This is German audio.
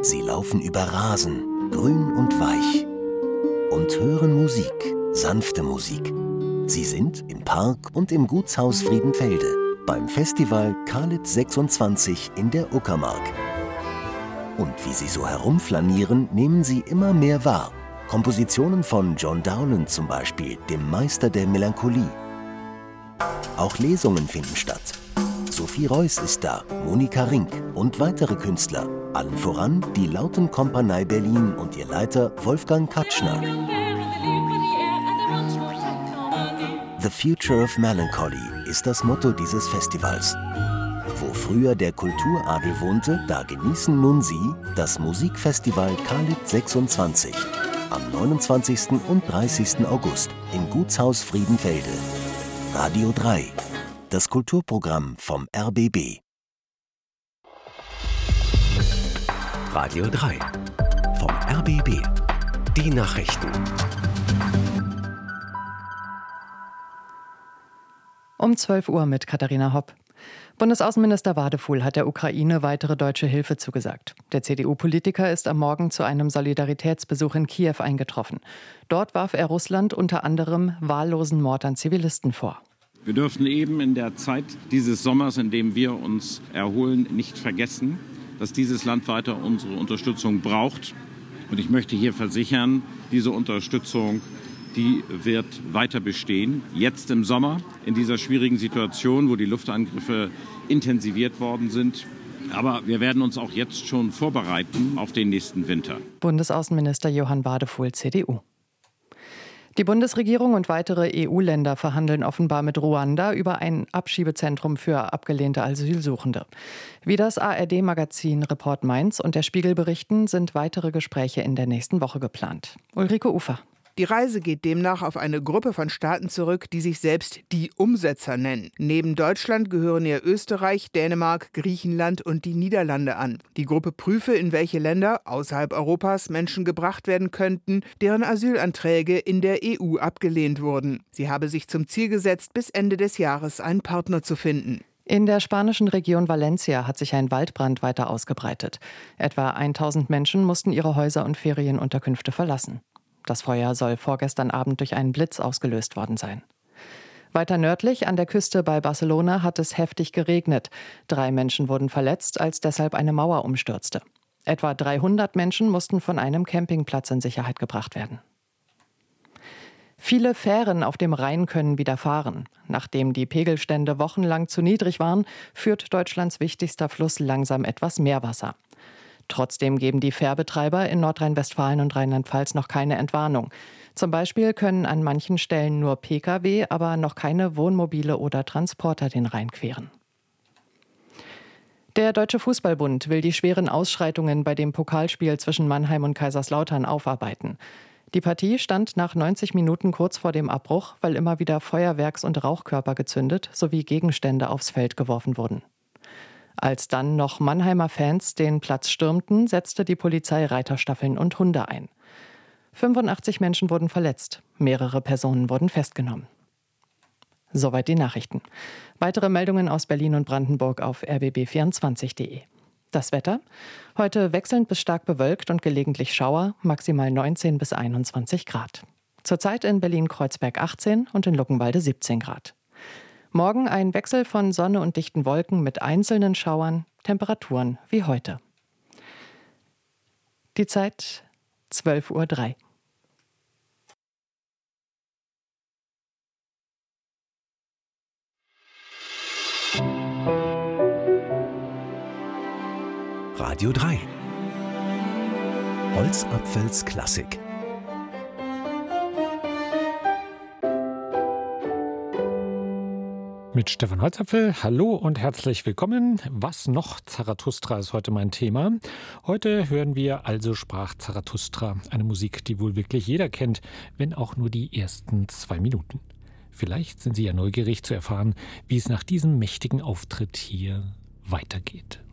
Sie laufen über Rasen, grün und weich, und hören Musik, sanfte Musik. Sie sind im Park und im Gutshaus Friedenfelde beim Festival Kalitz 26 in der Uckermark. Und wie sie so herumflanieren, nehmen sie immer mehr wahr. Kompositionen von John Dowland zum Beispiel, dem Meister der Melancholie. Auch Lesungen finden statt. Sophie Reuss ist da, Monika Rink und weitere Künstler. Allen voran die Lautenkompanie Berlin und ihr Leiter Wolfgang Katschner. The Future of Melancholy ist das Motto dieses Festivals. Wo früher der Kulturadel wohnte, da genießen nun Sie das Musikfestival Kalitz 26 am 29. und 30. August im Gutshaus Friedenfelde. Radio 3, das Kulturprogramm vom RBB. Radio 3 vom RBB. Die Nachrichten. Um 12 Uhr mit Katharina Hopp. Bundesaußenminister Wadefuhl hat der Ukraine weitere deutsche Hilfe zugesagt. Der CDU-Politiker ist am Morgen zu einem Solidaritätsbesuch in Kiew eingetroffen. Dort warf er Russland unter anderem wahllosen Mord an Zivilisten vor. Wir dürfen eben in der Zeit dieses Sommers, in dem wir uns erholen, nicht vergessen, dass dieses Land weiter unsere Unterstützung braucht. Und ich möchte hier versichern, diese Unterstützung, die wird weiter bestehen. Jetzt im Sommer, in dieser schwierigen Situation, wo die Luftangriffe intensiviert worden sind. Aber wir werden uns auch jetzt schon vorbereiten auf den nächsten Winter. Bundesaußenminister Johann Wadefuhl, CDU. Die Bundesregierung und weitere EU-Länder verhandeln offenbar mit Ruanda über ein Abschiebezentrum für abgelehnte Asylsuchende. Wie das ARD-Magazin Report Mainz und der Spiegel berichten, sind weitere Gespräche in der nächsten Woche geplant. Ulrike Ufer. Die Reise geht demnach auf eine Gruppe von Staaten zurück, die sich selbst die Umsetzer nennen. Neben Deutschland gehören ihr Österreich, Dänemark, Griechenland und die Niederlande an. Die Gruppe prüfe, in welche Länder außerhalb Europas Menschen gebracht werden könnten, deren Asylanträge in der EU abgelehnt wurden. Sie habe sich zum Ziel gesetzt, bis Ende des Jahres einen Partner zu finden. In der spanischen Region Valencia hat sich ein Waldbrand weiter ausgebreitet. Etwa 1000 Menschen mussten ihre Häuser und Ferienunterkünfte verlassen. Das Feuer soll vorgestern Abend durch einen Blitz ausgelöst worden sein. Weiter nördlich an der Küste bei Barcelona hat es heftig geregnet. 3 Menschen wurden verletzt, als deshalb eine Mauer umstürzte. Etwa 300 Menschen mussten von einem Campingplatz in Sicherheit gebracht werden. Viele Fähren auf dem Rhein können wieder fahren. Nachdem die Pegelstände wochenlang zu niedrig waren, führt Deutschlands wichtigster Fluss langsam etwas Meerwasser. Trotzdem geben die Fährbetreiber in Nordrhein-Westfalen und Rheinland-Pfalz noch keine Entwarnung. Zum Beispiel können an manchen Stellen nur Pkw, aber noch keine Wohnmobile oder Transporter den Rhein queren. Der Deutsche Fußballbund will die schweren Ausschreitungen bei dem Pokalspiel zwischen Mannheim und Kaiserslautern aufarbeiten. Die Partie stand nach 90 Minuten kurz vor dem Abbruch, weil immer wieder Feuerwerks- und Rauchkörper gezündet sowie Gegenstände aufs Feld geworfen wurden. Als dann noch Mannheimer Fans den Platz stürmten, setzte die Polizei Reiterstaffeln und Hunde ein. 85 Menschen wurden verletzt, mehrere Personen wurden festgenommen. Soweit die Nachrichten. Weitere Meldungen aus Berlin und Brandenburg auf rbb24.de. Das Wetter? Heute wechselnd bis stark bewölkt und gelegentlich Schauer, maximal 19 bis 21 Grad. Zurzeit in Berlin-Kreuzberg 18 und in Luckenwalde 17 Grad. Morgen ein Wechsel von Sonne und dichten Wolken mit einzelnen Schauern, Temperaturen wie heute. Die Zeit 12:03 Uhr. Radio 3 Holzapfels Klassik. Mit Stefan Holzapfel, hallo und herzlich willkommen. Was noch? Zarathustra ist heute mein Thema. Heute hören wir Also sprach Zarathustra, eine Musik, die wohl wirklich jeder kennt, wenn auch nur die ersten 2 Minuten. Vielleicht sind Sie ja neugierig zu erfahren, wie es nach diesem mächtigen Auftritt hier weitergeht.